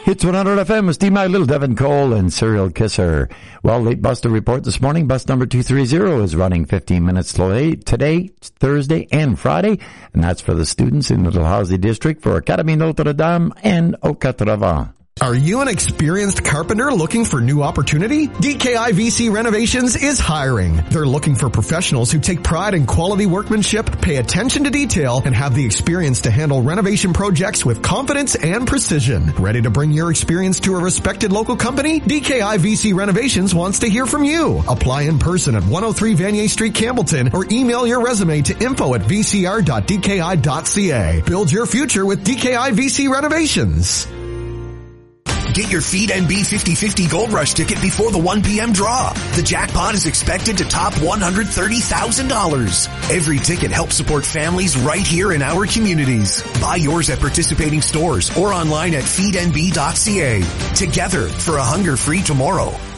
Hits 100 FM with Steve My Little, Devin Cole, and Serial Kisser. Well, late bus to report this morning. Bus number 230 is running 15 minutes late today, Thursday, and Friday. And that's for the students in the Dalhousie District for Académie Notre-Dame and Ocatravant. Are you an experienced carpenter looking for new opportunity? DKI VC Renovations is hiring. They're looking for professionals who take pride in quality workmanship, pay attention to detail, and have the experience to handle renovation projects with confidence and precision. Ready to bring your experience to a respected local company? DKI VC Renovations wants to hear from you. Apply in person at 103 Vanier Street, Campbellton, or email your resume to info@vcr.dki.ca. Build your future with DKI VC Renovations. Get your Feed NB 50/50 Gold Rush ticket before the 1 p.m. draw. The jackpot is expected to top $130,000. Every ticket helps support families right here in our communities. Buy yours at participating stores or online at feednb.ca. Together for a hunger-free tomorrow.